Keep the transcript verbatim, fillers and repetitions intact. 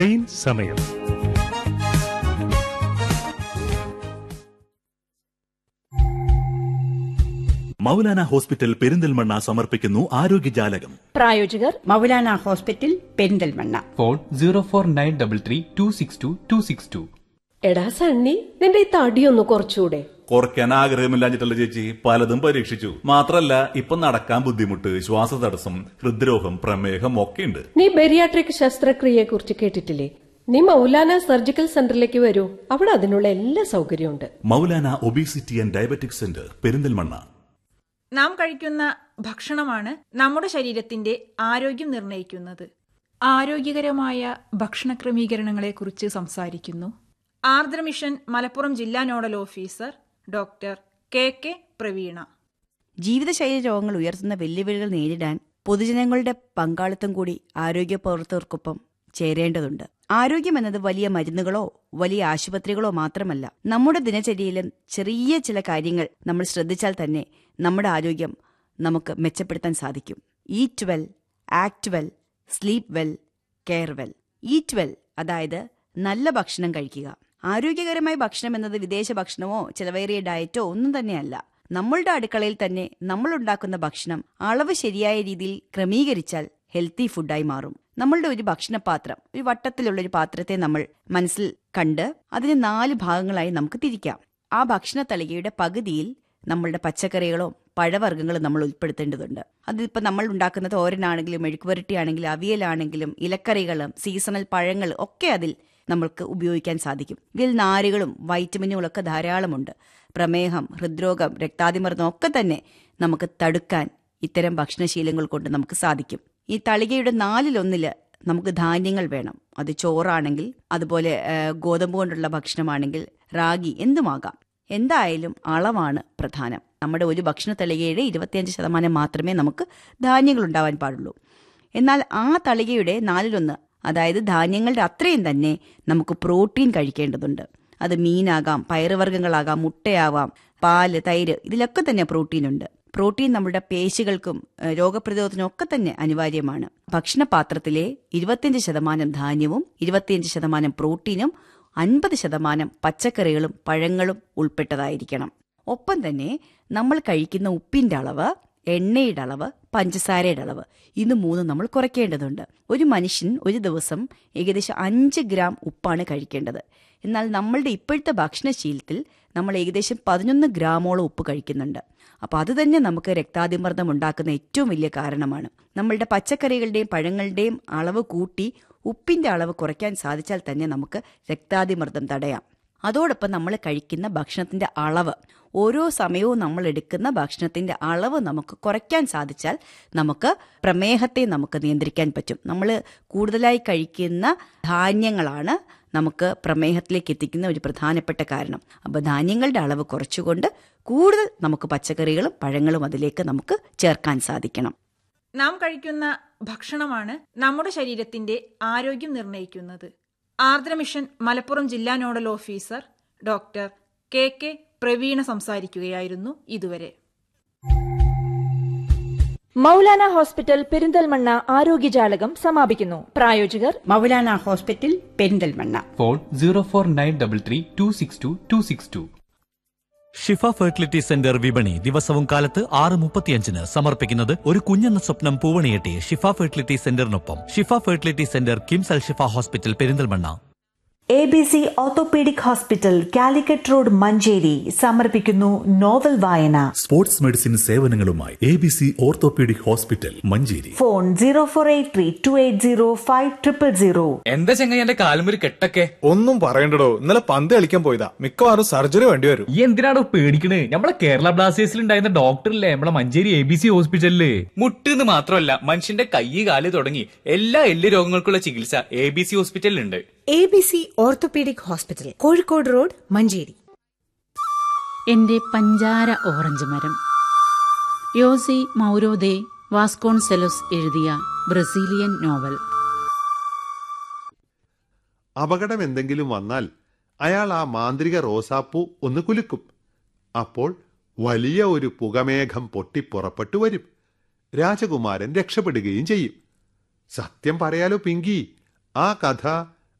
Train സമയം. Maulana hospital Perinthalmanna സമർപ്പിക്കുന്നു ആരോഗ്യജാലകം. പ്രായോജകർ Maulana hospital Perinthalmanna. Phone zero four nine double three to six to to six to. എടാ സണ്ണി, നിന്റെ ഈ തടിയൊന്ന് കുറച്ചുകൂടെ? കുറയ്ക്കാൻ ആഗ്രഹമില്ലാഞ്ഞിട്ടല്ല ചേച്ചി, പലതും പരീക്ഷിച്ചു. മാത്രല്ല ഇപ്പൊ നടക്കാൻ ബുദ്ധിമുട്ട്, ശ്വാസതടസ്സം, ഹൃദ്രോഗം, പ്രമേഹം ഒക്കെ ഉണ്ട്. നീ ബെരിയാട്രിക് ശസ്ത്രക്രിയയെ കുറിച്ച് കേട്ടിട്ടില്ലേ? നീ മൗലാന സർജിക്കൽ സെന്ററിലേക്ക് വരൂ, അവിടെ അതിനുള്ള എല്ലാ സൗകര്യമുണ്ട്. Maulana obesity and diabetic centre Perinthalmanna. നാം കഴിക്കുന്ന ഭക്ഷണമാണ് നമ്മുടെ ശരീരത്തിന്റെ ആരോഗ്യം നിർണയിക്കുന്നത്. ആരോഗ്യകരമായ ഭക്ഷണ ക്രമീകരണങ്ങളെക്കുറിച്ച് സംസാരിക്കുന്നു ആർദ്ര മിഷൻ മലപ്പുറം ജില്ലാ nodal officer doctor K K Praveena. ജീവിതശൈലി രോഗങ്ങൾ ഉയർത്തുന്ന വെല്ലുവിളികൾ നേരിടാൻ പൊതുജനങ്ങളുടെ പങ്കാളിത്തം കൂടി ആരോഗ്യ പ്രവർത്തകർക്കൊപ്പം ചേരേണ്ടതുണ്ട്. ആരോഗ്യം എന്നത് വലിയ മരുന്നുകളോ വലിയ ആശുപത്രികളോ മാത്രമല്ല. നമ്മുടെ ദിനചര്യയിലും ചെറിയ ചില കാര്യങ്ങൾ നമ്മൾ ശ്രദ്ധിച്ചാൽ തന്നെ നമ്മുടെ ആരോഗ്യം നമുക്ക് മെച്ചപ്പെടുത്താൻ സാധിക്കും. Eat well, act well, sleep well, care well. Eat well അതായത് നല്ല ഭക്ഷണം കഴിക്കുക. ആരോഗ്യകരമായ ഭക്ഷണം എന്നത് വിദേശ ഭക്ഷണമോ ചിലവേറിയ ഡയറ്റോ ഒന്നും തന്നെയല്ല. നമ്മളുടെ അടുക്കളയിൽ തന്നെ നമ്മൾ ഉണ്ടാക്കുന്ന ഭക്ഷണം അളവ് ശരിയായ രീതിയിൽ ക്രമീകരിച്ചാൽ ഹെൽത്തി ഫുഡായി മാറും. നമ്മളുടെ ഒരു ഭക്ഷണപാത്രം, ഒരു വട്ടത്തിലുള്ള ഒരു പാത്രത്തെ നമ്മൾ മനസ്സിൽ കണ്ട് അതിനെ നാല് ഭാഗങ്ങളായി നമുക്ക് തിരിക്കാം. ആ ഭക്ഷണ തളികയുടെ പകുതിയിൽ നമ്മളുടെ പച്ചക്കറികളോ പഴവർഗ്ഗങ്ങളും നമ്മൾ ഉൾപ്പെടുത്തേണ്ടതുണ്ട്. അതിപ്പോൾ നമ്മൾ ഉണ്ടാക്കുന്ന തോരനാണെങ്കിലും മെഴുക്കുവരട്ടിയാണെങ്കിലും അവിയലാണെങ്കിലും ഇലക്കറികളും സീസണൽ പഴങ്ങൾ ഒക്കെ അതിൽ നമ്മൾക്ക് ഉപയോഗിക്കാൻ സാധിക്കും. ഇതിൽ നാരുകളും വൈറ്റമിനുകളൊക്കെ ധാരാളമുണ്ട്. പ്രമേഹം, ഹൃദ്രോഗം, രക്താതിമർദ്ദം ഒക്കെ തന്നെ നമുക്ക് തടുക്കാൻ ഇത്തരം ഭക്ഷണശീലങ്ങൾ കൊണ്ട് നമുക്ക് സാധിക്കും. ഈ തളികയുടെ നാലിലൊന്നില് നമുക്ക് ധാന്യങ്ങൾ വേണം. അത് ചോറാണെങ്കിൽ, അതുപോലെ ഗോതമ്പ് കൊണ്ടുള്ള ഭക്ഷണമാണെങ്കിൽ, റാഗി, എന്തുമാകാം. എന്തായാലും അളവാണ് പ്രധാനം. നമ്മുടെ ഒരു ഭക്ഷണ തളികയുടെ ഇരുപത്തിയഞ്ച് ശതമാനം മാത്രമേ നമുക്ക് ധാന്യങ്ങൾ ഉണ്ടാവാൻ പാടുള്ളൂ. എന്നാൽ ആ തളികയുടെ നാലിലൊന്ന്, അതായത് ധാന്യങ്ങളുടെ അത്രയും തന്നെ നമുക്ക് പ്രോട്ടീൻ കഴിക്കേണ്ടതുണ്ട്. അത് മീനാകാം, പയറുവർഗ്ഗങ്ങളാകാം, മുട്ടയാവാം, പാല്, തൈര്, ഇതിലൊക്കെ തന്നെ പ്രോട്ടീൻ ഉണ്ട്. പ്രോട്ടീൻ നമ്മുടെ പേശികൾക്കും രോഗപ്രതിരോധത്തിനും ഒക്കെ തന്നെ അനിവാര്യമാണ്. ഭക്ഷണപാത്രത്തിലെ ഇരുപത്തിയഞ്ച് ശതമാനം ധാന്യവും ഇരുപത്തിയഞ്ച് ശതമാനം പ്രോട്ടീനും അൻപത് ശതമാനം പച്ചക്കറികളും പഴങ്ങളും ഉൾപ്പെട്ടതായിരിക്കണം. ഒപ്പം തന്നെ നമ്മൾ കഴിക്കുന്ന ഉപ്പിന്റെ അളവ്, എണ്ണയുടെ അളവ്, പഞ്ചസാരയുടെ അളവ്, ഇത് മൂന്നും നമ്മൾ കുറയ്ക്കേണ്ടതുണ്ട്. ഒരു മനുഷ്യൻ ഒരു ദിവസം ഏകദേശം അഞ്ച് ഗ്രാം ഉപ്പാണ് കഴിക്കേണ്ടത്. എന്നാൽ നമ്മളുടെ ഇപ്പോഴത്തെ ഭക്ഷണശീലത്തിൽ നമ്മൾ ഏകദേശം പതിനൊന്ന് ഗ്രാമോളം ഉപ്പ് കഴിക്കുന്നുണ്ട്. അപ്പോൾ അത് തന്നെ നമുക്ക് രക്താതിമർദ്ദം ഉണ്ടാക്കുന്ന ഏറ്റവും വലിയ കാരണമാണ്. നമ്മളുടെ പച്ചക്കറികളുടെയും പഴങ്ങളുടെയും അളവ് കൂട്ടി ഉപ്പിന്റെ അളവ് കുറയ്ക്കാൻ സാധിച്ചാൽ തന്നെ നമുക്ക് രക്താതിമർദ്ദം തടയാം. അതോടൊപ്പം നമ്മൾ കഴിക്കുന്ന ഭക്ഷണത്തിന്റെ അളവ്, ഓരോ സമയവും നമ്മൾ എടുക്കുന്ന ഭക്ഷണത്തിന്റെ അളവ് നമുക്ക് കുറയ്ക്കാൻ സാധിച്ചാൽ നമുക്ക് പ്രമേഹത്തെ നമുക്ക് നിയന്ത്രിക്കാൻ പറ്റും. നമ്മൾ കൂടുതലായി കഴിക്കുന്ന ധാന്യങ്ങളാണ് നമുക്ക് പ്രമേഹത്തിലേക്ക് എത്തിക്കുന്ന ഒരു പ്രധാനപ്പെട്ട കാരണം. അപ്പോൾ ധാന്യങ്ങളുടെ അളവ് കുറച്ചുകൊണ്ട് കൂടുതൽ നമുക്ക് പച്ചക്കറികളും പഴങ്ങളും അതിലേക്ക് നമുക്ക് ചേർക്കാൻ സാധിക്കണം. നാം കഴിക്കുന്ന ഭക്ഷണമാണ് നമ്മുടെ ശരീരത്തിന്റെ ആരോഗ്യം നിർണയിക്കുന്നത്. ആർദ്ര മിഷൻ മലപ്പുറം ജില്ലാ nodal officer doctor K K Praveena സംസാരിക്കുകയായിരുന്നു ഇതുവരെ. മൗലാന ഹോസ്പിറ്റൽ പെരിന്തൽമണ്ണ ആരോഗ്യജാലകം സമാപിക്കുന്നു. പ്രായോജകർ Maulana hospital Perinthalmanna. Phone zero four nine double three to six to to six to. Shifa fertility centre വിപണി ദിവസവും കാലത്ത് ആറ് മുപ്പത്തിയഞ്ചിന് സമർപ്പിക്കുന്നത് ഒരു കുഞ്ഞെന്ന സ്വപ്നം പൂവണിയെട്ടി ഷിഫ fertility സെന്ററിനൊപ്പം. Shifa fertility centre KIMS Al Shifa hospital Perinthalmanna. A B C orthopaedic hospital Calicut road Manjeri സമർപ്പിക്കുന്നു നോവൽ വായന. Sports medicine സേവനങ്ങളുമായി A B C orthopaedic hospital Manjeri. Phone zero four eight three to eight zero five triple zero. എന്താ ചെങ്ങായി എന്റെ കാലുമൊരു കെട്ടൊക്കെ? ഒന്നും പറയണ്ടടോ, ഇന്നലെ പന്ത് കളിക്കാൻ പോയതാ. മിക്കവാറും സർജറി വേണ്ടി വരും. ഈ എന്തിനാണോ പേടിക്കണേ? നമ്മളെ കേരള ബ്ലാസ്റ്റേഴ്സിൽ ഉണ്ടായിരുന്ന ഡോക്ടറില്ലേ നമ്മളെ മഞ്ചേരി എ ബി സി ഹോസ്പിറ്റലില്. മുട്ടെന്ന് മാത്രമല്ല, മനുഷ്യന്റെ കൈ കാല് തുടങ്ങി എല്ലാ എല്ല് രോഗങ്ങൾക്കുള്ള ചികിത്സ A B C ഹോസ്പിറ്റലിലുണ്ട്. A B C orthopaedic hospital, Kozhikode road, Manjeri. എന്റെ പഞ്ചാര ഓറഞ്ച് മരം. യോസി മൗരോദെ വാസ്കോൺസെലോസ് എഴുതിയ ബ്രസീലിയൻ നോവൽ. അപകടം എന്തെങ്കിലും വന്നാൽ അയാൾ ആ മാന്ത്രിക റോസാപ്പൂ ഒന്ന് കുലുക്കും. അപ്പോൾ വലിയ ഒരു പുകമേഘം പൊട്ടിപ്പുറപ്പെട്ടു വരും. രാജകുമാരൻ രക്ഷപ്പെടുകയും ചെയ്യും. സത്യം പറയാലോ പിങ്കി, ആ കഥ